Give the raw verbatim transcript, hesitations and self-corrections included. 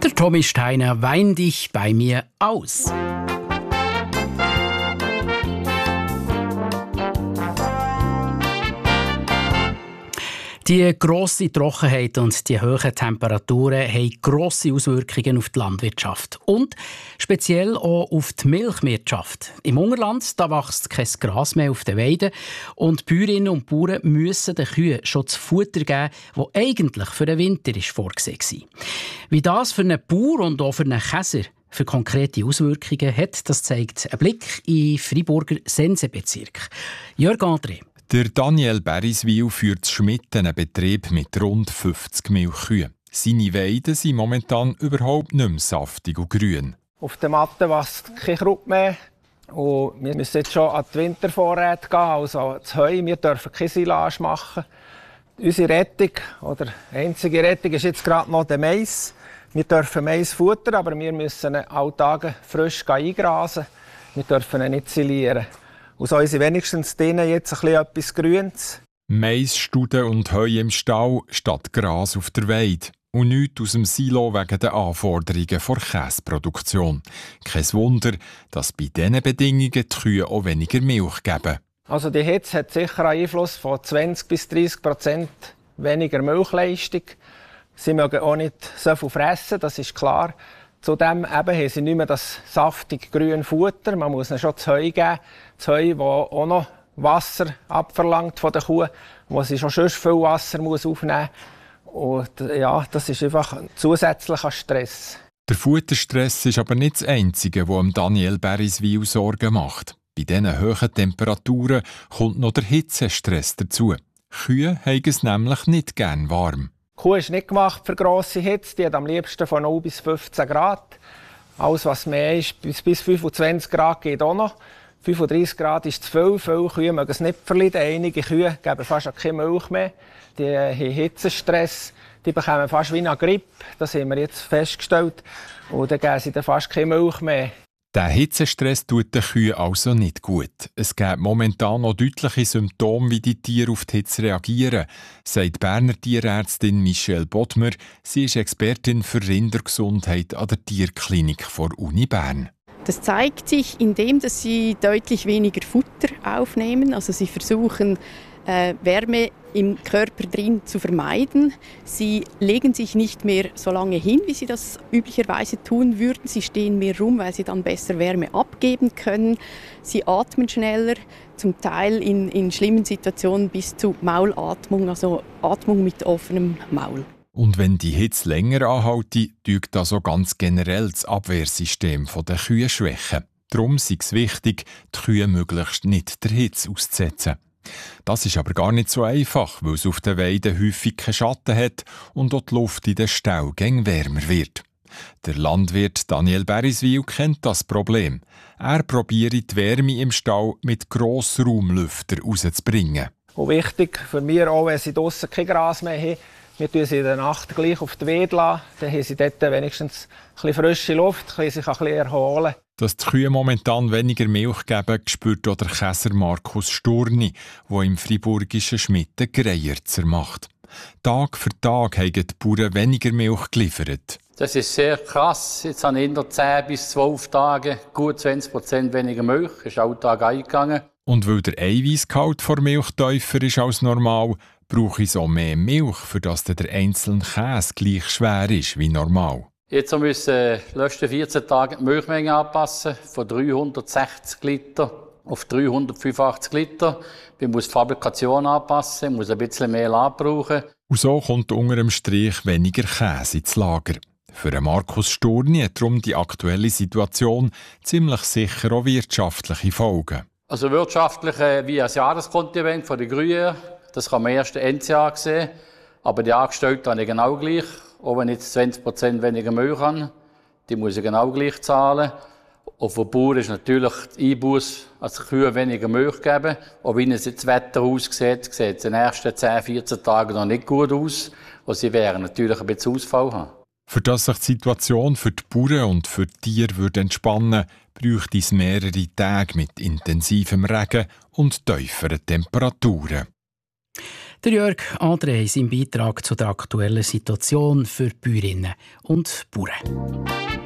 Der Tommy Steiner, wein dich bei mir aus. Die grosse Trockenheit und die hohen Temperaturen haben grosse Auswirkungen auf die Landwirtschaft und speziell auch auf die Milchwirtschaft. Im Unterland da wächst kein Gras mehr auf den Weiden und Bäuerinnen und Bauern müssen den Kühen schon das Futter geben, das eigentlich für den Winter ist vorgesehen war. Wie das für einen Bauer und auch für einen Käser für konkrete Auswirkungen hat, das zeigt ein Blick in den Freiburger Sensebezirk. Jörg André. Der Daniel Beriswil führt Schmitten, einen Betrieb mit rund fünfzig Milchkühen. Seine Weiden sind momentan überhaupt nicht mehr saftig und grün. Auf der Matte wächst kein Kraut mehr. Und wir müssen jetzt schon an die Wintervorräte gehen, also das Heu. Wir dürfen keine Silage machen. Unsere Rettung, oder einzige Rettung, ist jetzt gerade noch der Mais. Wir dürfen Mais futtern, aber wir müssen ihn alle Tage frisch eingrasen. Wir dürfen ihn nicht silieren. Und so haben sie wenigstens denen jetzt ein bisschen etwas Grünes. Maisstuden und Heu im Stall statt Gras auf der Weide. Und nichts aus dem Silo wegen der Anforderungen der Käseproduktion. Kein Wunder, dass bei diesen Bedingungen die Kühe auch weniger Milch geben. Also die Hitze hat sicher einen Einfluss von zwanzig bis dreißig Prozent weniger Milchleistung. Sie mögen auch nicht so viel fressen, das ist klar. Zudem eben haben sie nicht mehr das saftig grüne Futter. Man muss ihnen schon das Heu geben. Das Heu, das auch noch Wasser abverlangt von der Kuh, wo sie schon sonst viel Wasser muss aufnehmen muss. Und ja, das ist einfach ein zusätzlicher Stress. Der Futterstress ist aber nicht das Einzige, was Daniel Beriswil Sorgen macht. Bei diesen hohen Temperaturen kommt noch der Hitzestress dazu. Kühe haben es nämlich nicht gern warm. Die Kuh ist nicht gemacht für grosse Hitze. Die hat am liebsten von null bis fünfzehn Grad. Alles, was mehr ist, bis, bis fünfundzwanzig Grad geht auch noch. fünfunddreißig Grad ist zu viel. Viele Kühe mögen es nicht verleiden. Einige Kühe geben fast keine Milch mehr. Die haben Hitzestress. Die bekommen fast wie eine Grippe. Das haben wir jetzt festgestellt. Und dann geben sie dann fast keine Milch mehr. Der Hitzestress tut den Kühen also nicht gut. Es gibt momentan noch deutliche Symptome, wie die Tiere auf die Hitze reagieren, sagt Berner Tierärztin Michelle Bodmer. Sie ist Expertin für Rindergesundheit an der Tierklinik der Uni Bern. Das zeigt sich, indem dass sie deutlich weniger Futter aufnehmen. Also sie versuchen, äh, Wärme im Körper drin zu vermeiden. Sie legen sich nicht mehr so lange hin, wie sie das üblicherweise tun würden. Sie stehen mehr rum, weil sie dann besser Wärme abgeben können. Sie atmen schneller, zum Teil in, in schlimmen Situationen bis zu Maulatmung, also Atmung mit offenem Maul. Und wenn die Hitze länger anhält, tut das auch ganz generell das Abwehrsystem der Kühe schwächen. Darum ist es wichtig, die Kühe möglichst nicht der Hitze auszusetzen. Das ist aber gar nicht so einfach, weil es auf den Weiden häufig keinen Schatten hat und auch die Luft in den Ställen wärmer wird. Der Landwirt Daniel Beriswil kennt das Problem. Er probiert die Wärme im Stall mit Grossraumlüftern rauszubringen. Und wichtig für mich auch, wenn sie draussen kein Gras mehr haben, wir lassen sie in der Nacht gleich auf die Weide lassen. Dann haben sie dort wenigstens ein bisschen frische Luft, können sich ein bisschen erholen. Dass die Kühe momentan weniger Milch geben, spürt auch der Käser Markus Sturni, der im freiburgischen Schmitten Greierzer macht. Tag für Tag haben die Bauern weniger Milch geliefert. Das ist sehr krass. Jetzt habe ich in der zehn bis zwölf Tagen gut zwanzig Prozent weniger Milch. Das ist alltag eingegangen. Und weil der Eiweißgehalt vor Milch tiefer ist als normal, brauche ich so mehr Milch, für dass der einzelne Käse gleich schwer ist wie normal. Jetzt müssen wir die letzten vierzehn Tage die Milchmenge anpassen, von dreihundertsechzig Liter auf dreihundertfünfundachtzig Liter. Man muss die Fabrikation anpassen, muss ein bisschen mehr Land brauchen. Und so kommt unter dem Strich weniger Käse ins Lager. Für Markus Sturni hat darum die aktuelle Situation ziemlich sicher auch wirtschaftliche Folgen. Also wirtschaftlich äh, wie ein Jahreskontingent von den Grünen, das kann man erst Ende Jahr sehen. Aber die Angestellten haben genau gleich. Auch wenn ich jetzt zwanzig Prozent weniger Milch habe, die muss ich genau gleich zahlen. Und für die Bauern ist natürlich die Einbuß, als die Kühe weniger Milch geben. Auch wenn es jetzt das Wetter aussieht, sieht es in den ersten zehn, vierzehn Tagen noch nicht gut aus. Und sie werden natürlich ein bisschen Ausfall haben. Für dass sich die Situation für die Bauern und für die Tiere würde entspannen, bräuchte es mehrere Tage mit intensivem Regen und tieferen Temperaturen. Der Jörg André in seinem Beitrag zu der aktuellen Situation für Bäuerinnen und Bauern.